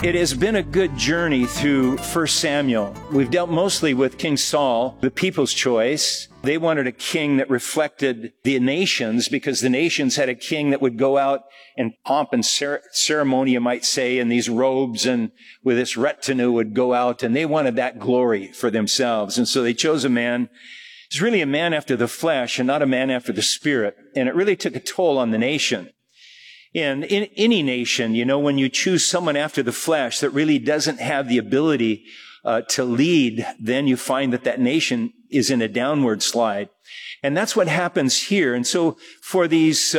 It has been a good journey through 1 Samuel. We've dealt mostly with King Saul, the people's choice. They wanted a king that reflected the nations because the nations had a king that would go out in pomp and ceremony, you might say, in these robes and with this retinue would go out, and they wanted that glory for themselves. And so they chose a man. He's really a man after the flesh and not a man after the spirit. And it really took a toll on the nation. And in any nation, you know, when you choose someone after the flesh that really doesn't have the ability to lead, then you find that that nation is in a downward slide. And that's what happens here. And so for these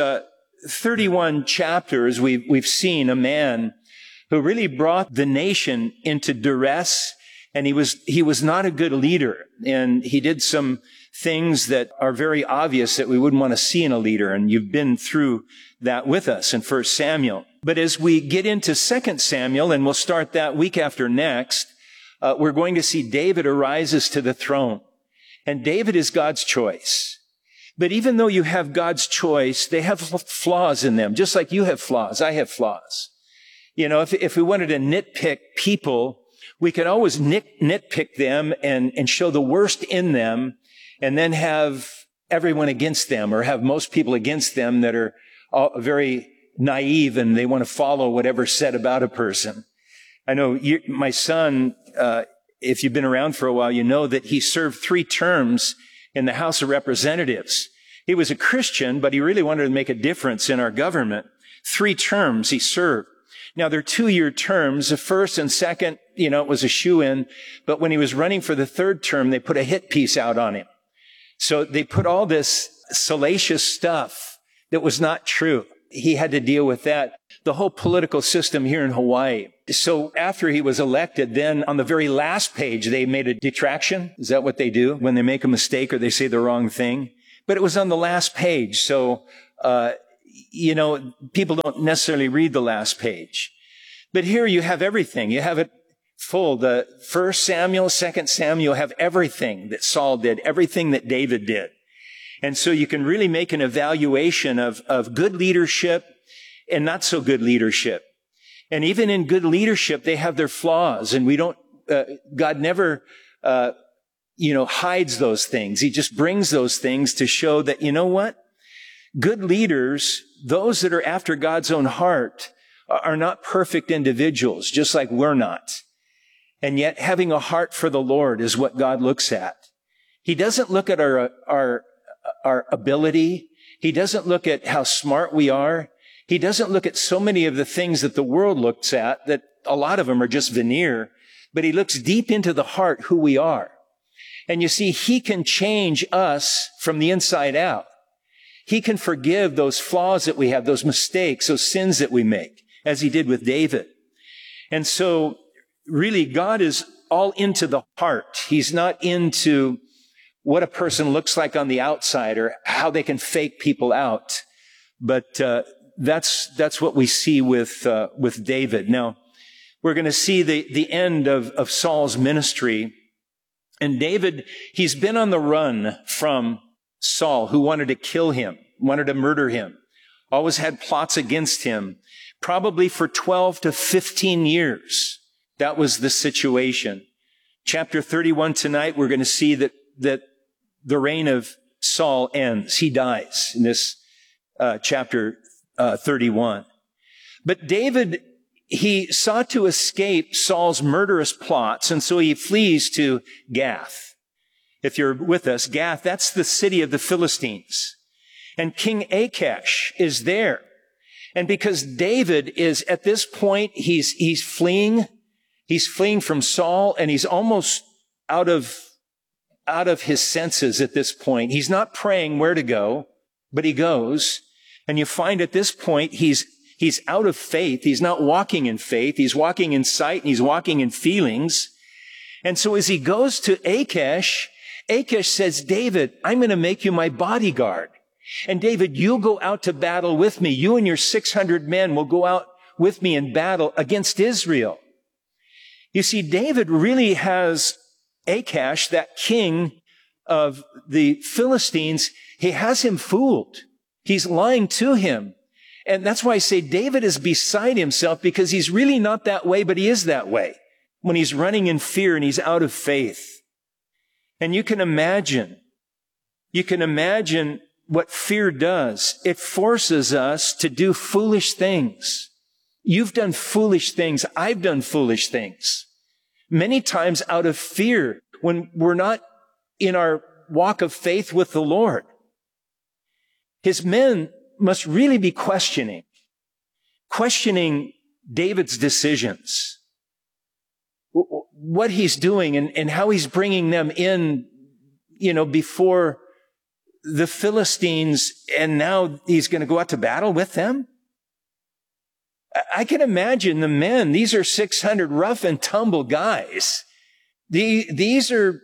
31 chapters, we've seen a man who really brought the nation into duress, and he was not a good leader. And he did some things that are very obvious that we wouldn't want to see in a leader. And you've been through that with us in 1 Samuel. But as we get into 2 Samuel, and we'll start that week after next, we're going to see David arises to the throne. And David is God's choice. But even though you have God's choice, they have flaws in them, just like you have flaws. I have flaws. You know, if we wanted to nitpick people, we could always nitpick them and show the worst in them, and then have everyone against them, or have most people against them that are very naive and they want to follow whatever's said about a person. I know my son, if you've been around for a while, you know that he served 3 terms in the House of Representatives. He was a Christian, but he really wanted to make a difference in our government. 3 terms he served. Now, they're 2-year terms. The first and second, you know, it was a shoo-in. But when he was running for the 3rd term, they put a hit piece out on him. So they put all this salacious stuff that was not true. He had to deal with that. The whole political system here in Hawaii. So after he was elected, then on the very last page, they made a detraction. Is that what they do when they make a mistake or they say the wrong thing? But it was on the last page. So, you know, people don't necessarily read the last page. But here you have everything. You have it full. The 1 Samuel, 2 Samuel have everything that Saul did, everything that David did. And so you can really make an evaluation of good leadership and not so good leadership. And even in good leadership, they have their flaws, and God never, hides those things. He just brings those things to show that, you know what? Good leaders, those that are after God's own heart, are not perfect individuals, just like we're not. And yet having a heart for the Lord is what God looks at. He doesn't look at our ability. He doesn't look at how smart we are. He doesn't look at so many of the things that the world looks at, that a lot of them are just veneer, but he looks deep into the heart, who we are. And you see, he can change us from the inside out. He can forgive those flaws that we have, those mistakes, those sins that we make, as he did with David. And so really, God is all into the heart. He's not into what a person looks like on the outside or how they can fake people out. But that's what we see with David. Now, we're going to see the end of Saul's ministry. And David, he's been on the run from Saul, who wanted to kill him, wanted to murder him, always had plots against him, probably for 12 to 15 years. That was the situation. Chapter 31 tonight, we're going to see that the reign of Saul ends. He dies in this chapter 31. But David, he sought to escape Saul's murderous plots, and so he flees to Gath. If you're with us, Gath, that's the city of the Philistines. And King Achish is there. And because David is at this point, he's fleeing. He's fleeing from Saul, and he's almost out of his senses at this point. He's not praying where to go, but he goes. And you find at this point, he's out of faith. He's not walking in faith. He's walking in sight, and he's walking in feelings. And so as he goes to Achish, Achish says, David, I'm going to make you my bodyguard. And David, you'll go out to battle with me. You and your 600 men will go out with me in battle against Israel. You see, David really has Achish, that king of the Philistines, he has him fooled. He's lying to him. And that's why I say David is beside himself, because he's really not that way, but he is that way when he's running in fear and he's out of faith. And you can imagine what fear does. It forces us to do foolish things. You've done foolish things. I've done foolish things. Many times out of fear when we're not in our walk of faith with the Lord. His men must really be questioning David's decisions, what he's doing and how he's bringing them in, before the Philistines, and now he's going to go out to battle with them. I can imagine the men. These are 600 rough and tumble guys. These are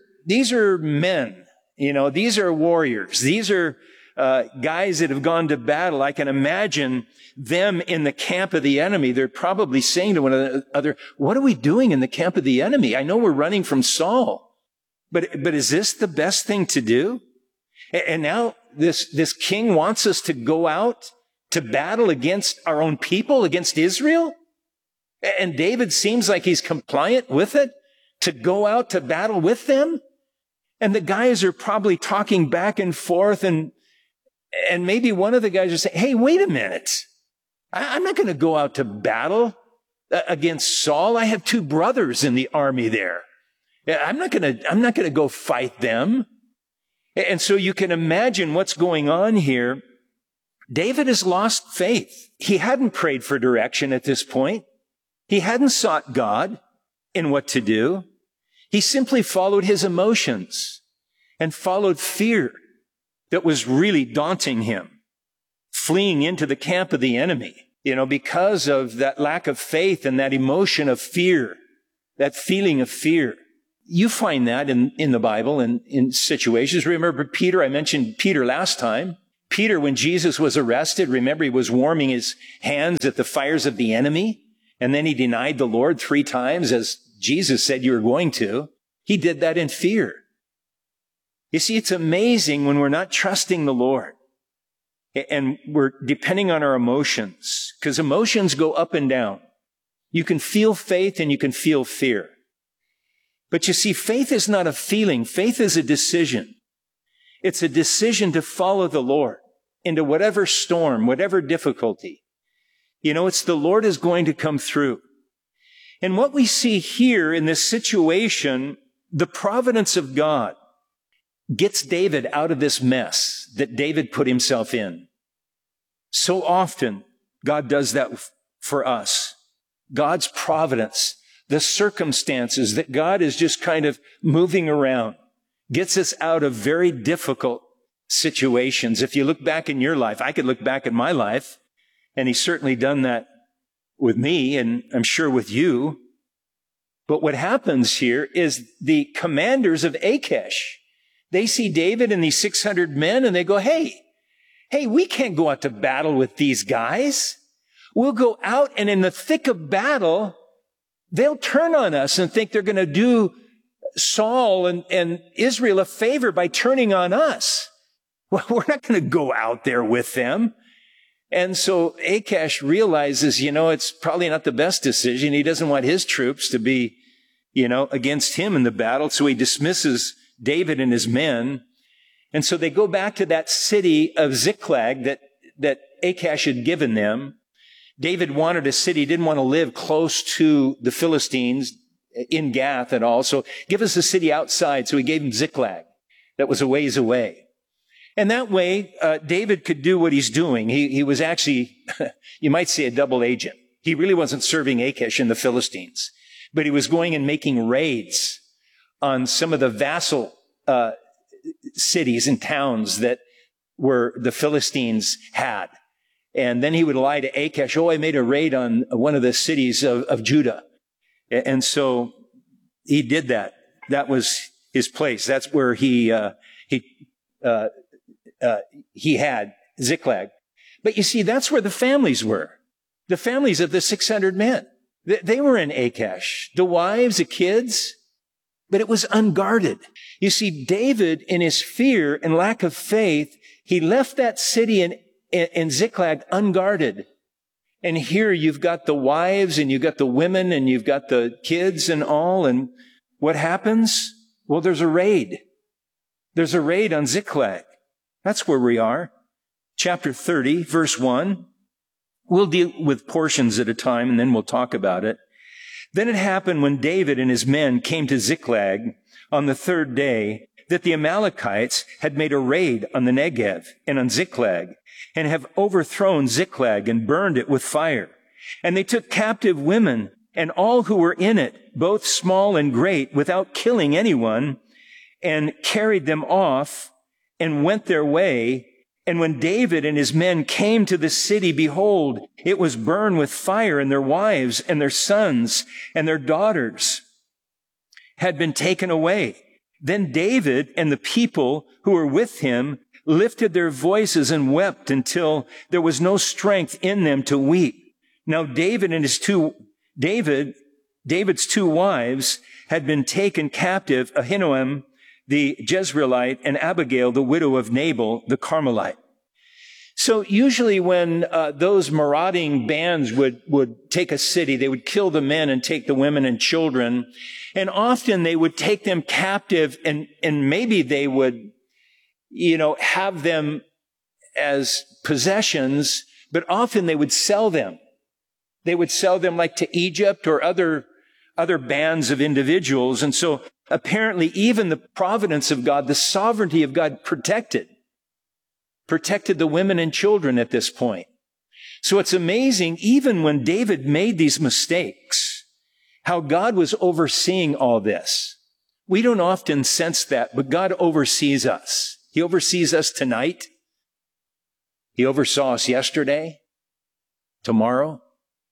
men. These are warriors. These are guys that have gone to battle. I can imagine them in the camp of the enemy. They're probably saying to one another, "What are we doing in the camp of the enemy? I know we're running from Saul, but is this the best thing to do?" And now this king wants us to go out to battle against our own people, against Israel? And David seems like he's compliant with it, to go out to battle with them? And the guys are probably talking back and forth, and maybe one of the guys are saying, "Hey, wait a minute. I'm not going to go out to battle against Saul. I have 2 brothers in the army there. I'm not going to go fight them." And so you can imagine what's going on here. David has lost faith. He hadn't prayed for direction at this point. He hadn't sought God in what to do. He simply followed his emotions and followed fear that was really daunting him, fleeing into the camp of the enemy, because of that lack of faith and that emotion of fear, that feeling of fear. You find that in the Bible and in situations. Remember Peter? I mentioned Peter last time. Peter, when Jesus was arrested, remember he was warming his hands at the fires of the enemy, and then he denied the Lord 3 times, as Jesus said you were going to. He did that in fear. You see, it's amazing when we're not trusting the Lord and we're depending on our emotions, because emotions go up and down. You can feel faith and you can feel fear. But you see, faith is not a feeling. Faith is a decision. It's a decision to follow the Lord into whatever storm, whatever difficulty. It's the Lord is going to come through. And what we see here in this situation, the providence of God gets David out of this mess that David put himself in. So often, God does that for us. God's providence, the circumstances that God is just kind of moving around, gets us out of very difficult situations. If you look back in your life, I could look back at my life, and he's certainly done that with me, and I'm sure with you. But what happens here is the commanders of Achish, they see David and these 600 men, and they go, hey, we can't go out to battle with these guys. We'll go out, and in the thick of battle, they'll turn on us and think they're going to do Saul and Israel a favor by turning on us. Well, we're not going to go out there with them. And so Achish realizes, it's probably not the best decision. He doesn't want his troops to be, against him in the battle. So he dismisses David and his men. And so they go back to that city of Ziklag that Achish had given them. David wanted a city. He didn't want to live close to the Philistines in Gath at all. So give us a city outside. So he gave him Ziklag. That was a ways away. And that way, David could do what he's doing. He was actually, you might say, a double agent. He really wasn't serving Achish and the Philistines, but he was going and making raids on some of the vassal cities and towns that were the Philistines had. And then he would lie to Achish, I made a raid on one of the cities of Judah. And so he did that. That was his place. That's where he had Ziklag. But you see, that's where the families were. The families of the 600 men. They were in Achish. The wives, the kids. But it was unguarded. You see, David, in his fear and lack of faith, he left that city in Ziklag unguarded. And here you've got the wives and you've got the women and you've got the kids and all. And what happens? Well, there's a raid. There's a raid on Ziklag. That's where we are. Chapter 30, verse 1. We'll deal with portions at a time and then we'll talk about it. Then it happened when David and his men came to Ziklag on the third day that the Amalekites had made a raid on the Negev and on Ziklag and have overthrown Ziklag and burned it with fire. And they took captive women and all who were in it, both small and great, without killing anyone, and carried them off and went their way. And when David and his men came to the city, behold, it was burned with fire, and their wives and their sons and their daughters had been taken away. Then David and the people who were with him lifted their voices and wept until there was no strength in them to weep. Now David's two wives had been taken captive, Ahinoam the Jezreelite and Abigail, the widow of Nabal, the Carmelite. So usually when those marauding bands would take a city, they would kill the men and take the women and children. And often they would take them captive and maybe they would, have them as possessions, but often they would sell them. They would sell them like to Egypt or other bands of individuals. And so apparently even the providence of God, the sovereignty of God protected the women and children at this point. So it's amazing, even when David made these mistakes, how God was overseeing all this. We don't often sense that, but God oversees us. He oversees us tonight. He oversaw us yesterday, tomorrow.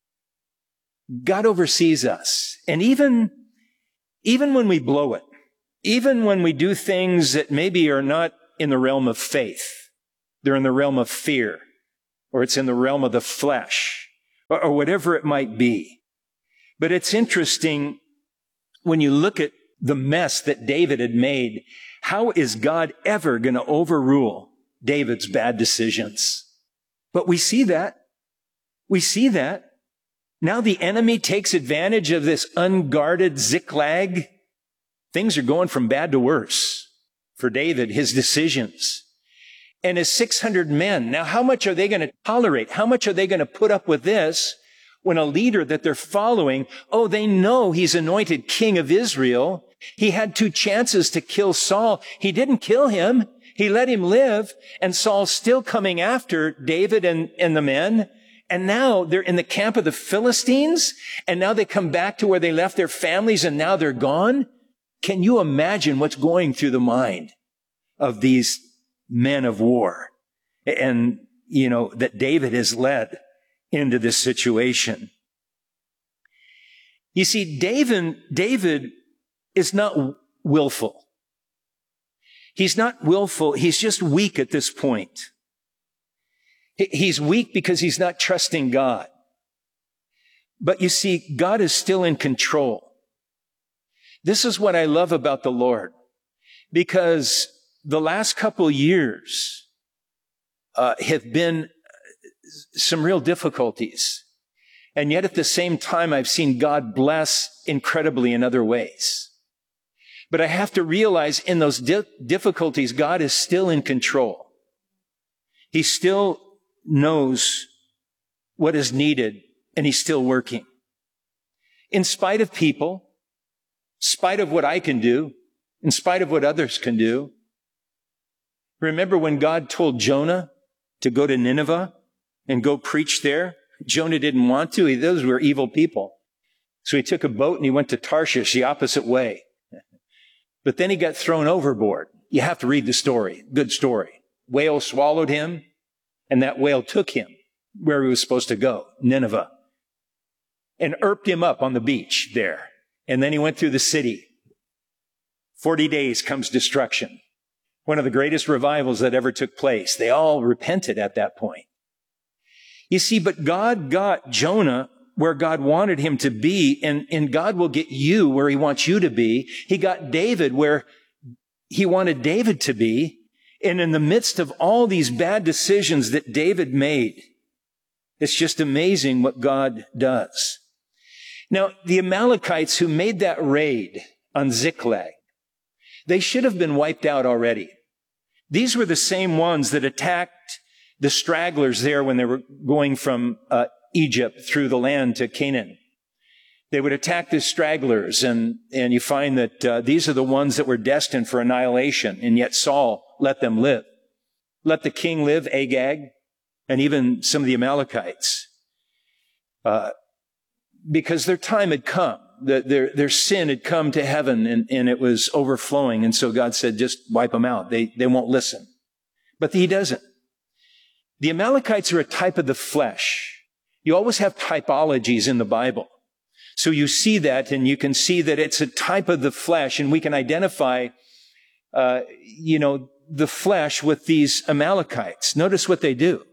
God oversees us. And even when we blow it, even when we do things that maybe are not in the realm of faith, they're in the realm of fear, or it's in the realm of the flesh, or whatever it might be. But it's interesting when you look at the mess that David had made. How is God ever going to overrule David's bad decisions? But we see that. We see that. Now the enemy takes advantage of this unguarded Ziklag. Things are going from bad to worse for David, his decisions. And his 600 men. Now, how much are they going to tolerate? How much are they going to put up with this when a leader that they're following, they know he's anointed king of Israel. He had 2 chances to kill Saul. He didn't kill him. He let him live. And Saul's still coming after David and the men. And now they're in the camp of the Philistines. And now they come back to where they left their families and now they're gone. Can you imagine what's going through the mind of these men of war? And, that David has led into this situation. You see, David is not willful. He's not willful. He's just weak at this point. He's weak because he's not trusting God. But you see, God is still in control. This is what I love about the Lord, because the last couple years have been some real difficulties. And yet at the same time, I've seen God bless incredibly in other ways. But I have to realize in those difficulties, God is still in control. He still knows what is needed, and he's still working. In spite of people, in spite of what I can do, in spite of what others can do. Remember when God told Jonah to go to Nineveh and go preach there? Jonah didn't want to. Those were evil people. So he took a boat and he went to Tarshish, the opposite way. But then he got thrown overboard. You have to read the story. Good story. Whale swallowed him, and that whale took him where he was supposed to go, Nineveh, and irped him up on the beach there. And then he went through the city. 40 days comes destruction. One of the greatest revivals that ever took place. They all repented at that point. You see, but God got Jonah where God wanted him to be, and God will get you where he wants you to be. He got David where he wanted David to be. And in the midst of all these bad decisions that David made, It's just amazing what God does. Now, the Amalekites who made that raid on Ziklag, they should have been wiped out already. These were the same ones that attacked the stragglers there when they were going from Egypt through the land to Canaan. They would attack the stragglers, and you find that these are the ones that were destined for annihilation, and yet Saul let them live. Let the king live, Agag, and even some of the Amalekites, because their time had come. Their sin had come to heaven, and it was overflowing, and so God said, just wipe them out. They won't listen. But he doesn't. The Amalekites are a type of the flesh. You always have typologies in the Bible. So you see that, and you can see that it's a type of the flesh, and we can identify, the flesh with these Amalekites. Notice what they do.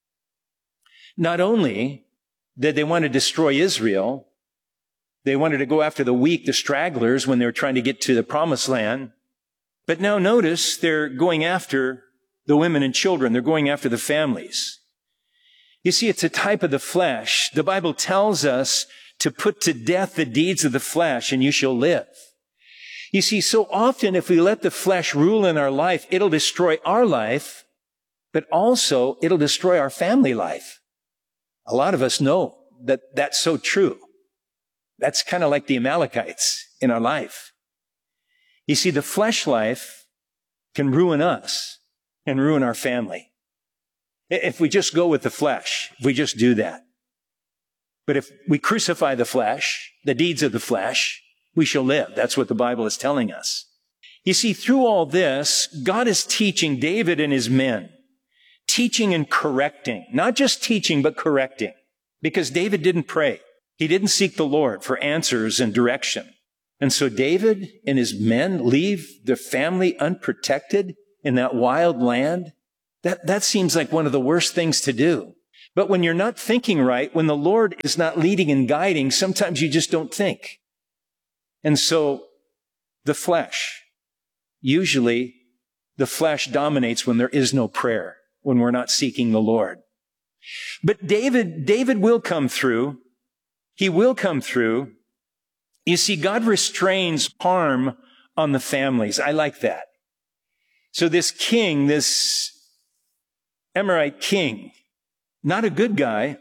Not only did they want to destroy Israel, they wanted to go after the weak, the stragglers, when they were trying to get to the promised land. But now notice they're going after the women and children. They're going after the families. You see, it's a type of the flesh. The Bible tells us to put to death the deeds of the flesh, and you shall live. You see, so often if we let the flesh rule in our life, it'll destroy our life, but also it'll destroy our family life. A lot of us know that that's so true. That's kind of like the Amalekites in our life. You see, the flesh life can ruin us and ruin our family. If we just go with the flesh, if we just do that. But if we crucify the flesh, the deeds of the flesh, we shall live. That's what the Bible is telling us. You see, through all this, God is teaching David and his men, teaching and correcting, not just teaching, but correcting, because David didn't pray. He didn't seek the Lord for answers and direction. And so David and his men leave their family unprotected in that wild land. That seems like one of the worst things to do. But when you're not thinking right, when the Lord is not leading and guiding, sometimes you just don't think. And so the flesh, usually the flesh dominates when there is no prayer, when we're not seeking the Lord. But David will come through. He will come through. You see, God restrains harm on the families. I like that. So this king, this Amorite king, not a good guy,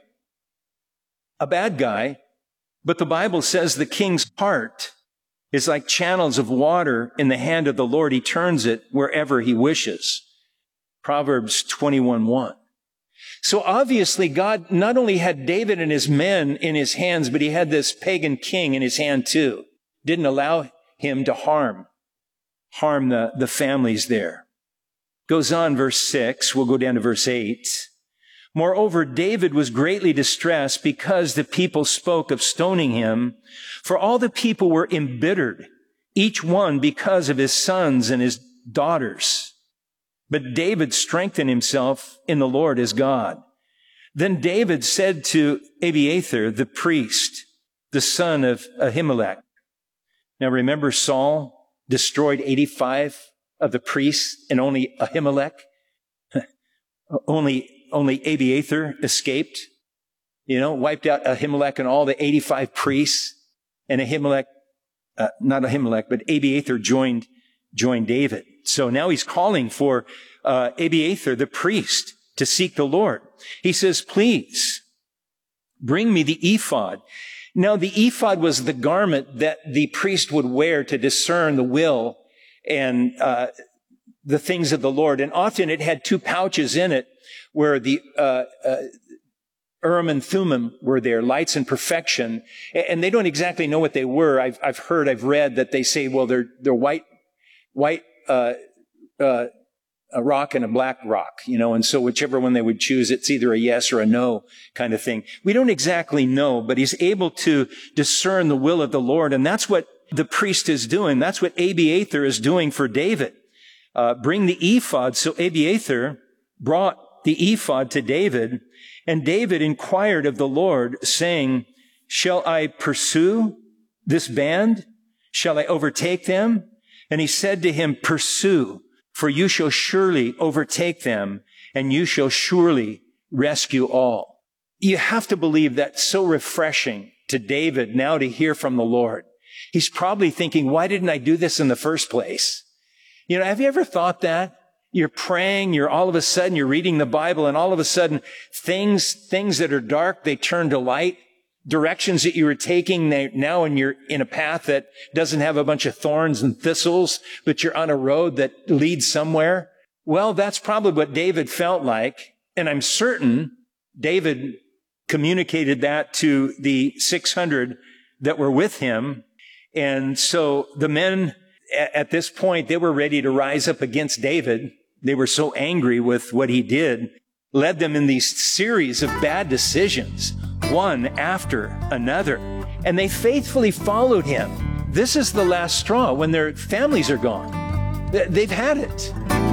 a bad guy, but the Bible says the king's heart is like channels of water in the hand of the Lord. He turns it wherever he wishes. Proverbs 21:1. So obviously God not only had David and his men in his hands, but he had this pagan king in his hand too. Didn't allow him to harm the families there. Goes on, verse 6. We'll go down to verse 8. Moreover, David was greatly distressed because the people spoke of stoning him, for all the people were embittered, each one because of his sons and his daughters. But David strengthened himself in the Lord his God. Then David said to Abiathar, the priest, the son of Ahimelech. Now remember, Saul destroyed 85 of the priests, and only Ahimelech, only Abiathar escaped, wiped out Ahimelech and all the 85 priests, and not Ahimelech, but Abiathar joined David. So now he's calling for Abiathar, the priest, to seek the Lord. He says, please bring me the ephod. Now the ephod was the garment that the priest would wear to discern the will and the things of the Lord. And often it had two pouches in it where the Urim and Thummim were there, lights and perfection. And they don't exactly know what they were. I've read that they say, well, they're white, a rock and a black rock, and so whichever one they would choose, it's either a yes or a no kind of thing. We don't exactly know, but he's able to discern the will of the Lord, and that's what the priest is doing. That's what Abiathar is doing for David. Bring the ephod. So Abiathar brought the ephod to David, and David inquired of the Lord, saying, shall I pursue this band? Shall I overtake them? And he said to him, pursue, for you shall surely overtake them, and you shall surely rescue all. You have to believe that's so refreshing to David now to hear from the Lord. He's probably thinking, why didn't I do this in the first place? You know, have you ever thought that? You're praying, you're all of a sudden, you're reading the Bible, and all of a sudden, things that are dark, they turn to light. Directions that you were taking now, and you're in a path that doesn't have a bunch of thorns and thistles, but you're on a road that leads somewhere. Well, that's probably what David felt like. And I'm certain David communicated that to the 600 that were with him. And so the men at this point, they were ready to rise up against David. They were so angry with what he did, led them in these series of bad decisions, one after another. And they faithfully followed him. This is the last straw when their families are gone. They've had it.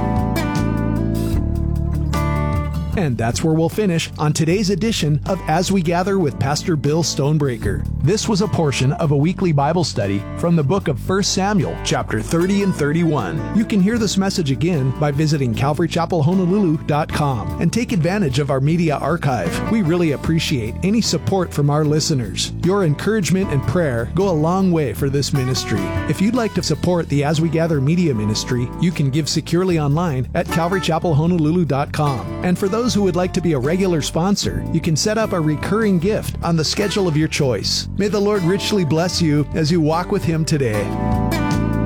And that's where we'll finish on today's edition of As We Gather with Pastor Bill Stonebreaker. This was a portion of a weekly Bible study from the book of 1 Samuel, chapter 30 and 31. You can hear this message again by visiting CalvaryChapelHonolulu.com and take advantage of our media archive. We really appreciate any support from our listeners. Your encouragement and prayer go a long way for this ministry. If you'd like to support the As We Gather media ministry, you can give securely online at CalvaryChapelHonolulu.com. And for those who would like to be a regular sponsor, you can set up a recurring gift on the schedule of your choice. May the Lord richly bless you as you walk with Him today.